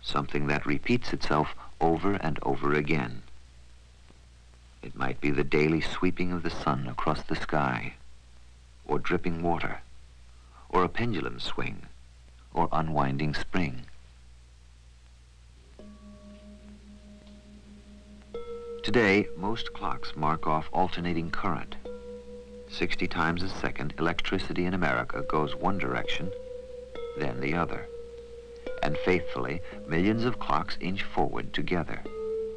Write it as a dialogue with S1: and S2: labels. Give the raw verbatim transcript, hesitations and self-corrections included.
S1: something that repeats itself over and over again. It might be the daily sweeping of the sun across the sky, or dripping water, or a pendulum swing, or unwinding spring. Today, most clocks mark off alternating current. sixty times a second, electricity in America goes one direction, then the other. And faithfully, millions of clocks inch forward together.